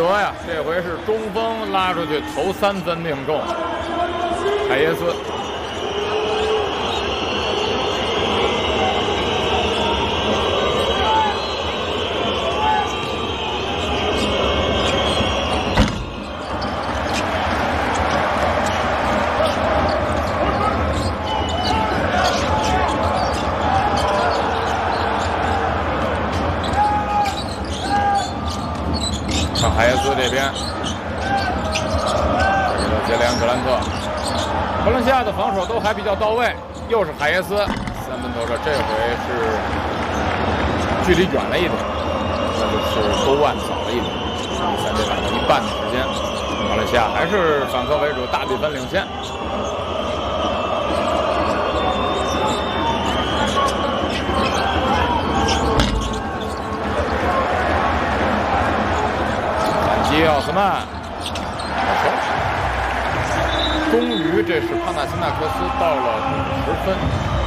呀，这回是中锋拉出去投3分命中，海耶斯。看海耶斯这边，这个杰里安·格兰特，弗伦西亚的防守都还比较到位。又是海耶斯3分投射，这回是距离远了一点，那就是勾腕早了一点。第3节打到一半的时间，马来西亚还是反客为主，大比分领先。基奥斯曼，好球！终于，这是帕纳辛纳克斯到了50分。